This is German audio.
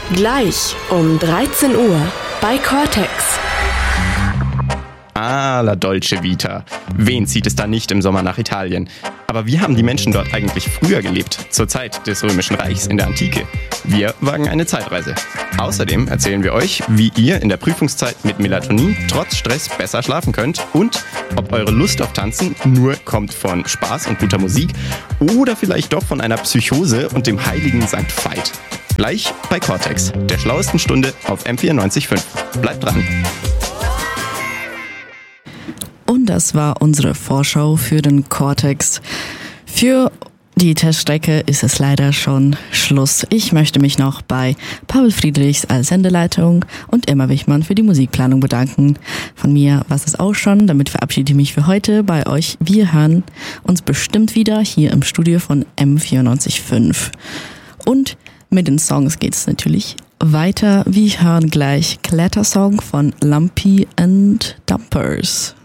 Gleich um 13 Uhr bei Cortex. Ah, la Dolce Vita. Wen zieht es da nicht im Sommer nach Italien? Aber wie haben die Menschen dort eigentlich früher gelebt, zur Zeit des Römischen Reichs in der Antike? Wir wagen eine Zeitreise. Außerdem erzählen wir euch, wie ihr in der Prüfungszeit mit Melatonin trotz Stress besser schlafen könnt und ob eure Lust auf Tanzen nur kommt von Spaß und guter Musik oder vielleicht doch von einer Psychose und dem heiligen St. Veit. Gleich bei Cortex, der schlauesten Stunde auf M94.5. Bleibt dran! Und das war unsere Vorschau für den Cortex. Für die Teststrecke ist es leider schon Schluss. Ich möchte mich noch bei Paul Friedrichs als Sendeleitung und Emma Wichmann für die Musikplanung bedanken. Von mir war es auch schon. Damit verabschiede ich mich für heute bei euch. Wir hören uns bestimmt wieder hier im Studio von M94.5. Und mit den Songs geht es natürlich weiter. Wir hören gleich Klettersong von Lumpy and Dumpers.